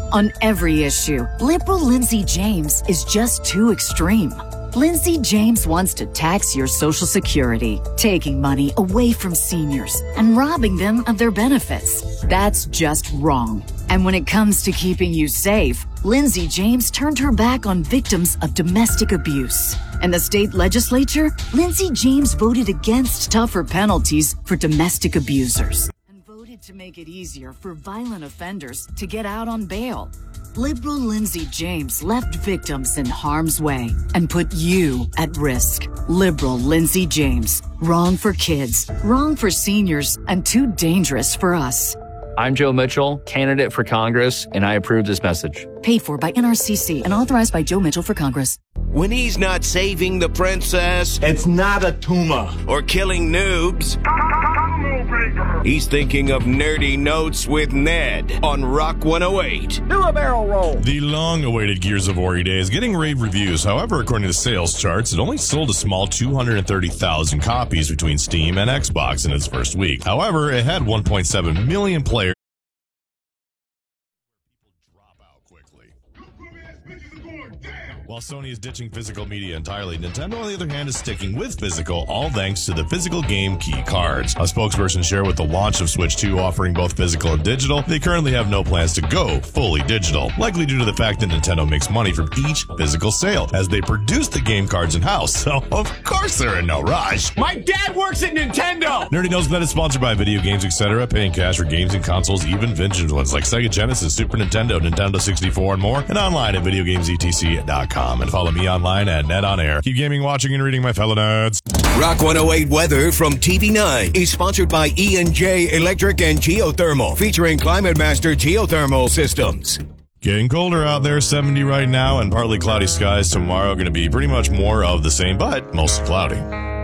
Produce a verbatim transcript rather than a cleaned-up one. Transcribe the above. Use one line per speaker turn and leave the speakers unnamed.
On every issue, liberal Lindsey James is just too extreme. Lindsey James wants to tax your Social Security, taking money away from seniors and robbing them of their benefits. That's just wrong. And when it comes to keeping you safe, Lindsey James turned her back on victims of domestic abuse. In the state legislature, Lindsey James voted against tougher penalties for domestic abusers and voted to make it easier for violent offenders to get out on bail. Liberal Lindsey James left victims in harm's way and put you at risk. Liberal Lindsey James. Wrong for kids, wrong for seniors, and too dangerous for us.
I'm Joe Mitchell, candidate for Congress, and I approve this message.
Paid for by N R C C and authorized by Joe Mitchell for Congress.
When he's not saving the princess,
it's not a tumor,
or killing noobs, he's thinking of Nerdy Notes with Ned on Rock one oh eight.
Do a barrel roll.
The long-awaited Gears of War E-Day is getting rave reviews. However, according to sales charts, it only sold a small two hundred thirty thousand copies between Steam and Xbox in its first week. However, it had one point seven million players. While Sony is ditching physical media entirely, Nintendo, on the other hand, is sticking with physical, all thanks to the physical game key cards. A spokesperson shared with the launch of Switch two offering both physical and digital, they currently have no plans to go fully digital, likely due to the fact that Nintendo makes money from each physical sale, as they produce the game cards in-house, so of course they're in no rush.
My dad works at Nintendo!
Nerdy Knows that it's sponsored by video games, et cetera, paying cash for games and consoles, even vintage ones like Sega Genesis, Super Nintendo, Nintendo sixty-four, and more, and online at video games e t c dot com. And follow me online at Net On Air. Keep gaming, watching, and reading, my fellow nerds.
Rock one oh eight weather from T V nine is sponsored by E and J Electric and Geothermal, featuring Climate Master Geothermal Systems.
Getting colder out there, seventy right now, and partly cloudy skies tomorrow. Going to be pretty much more of the same, but mostly cloudy.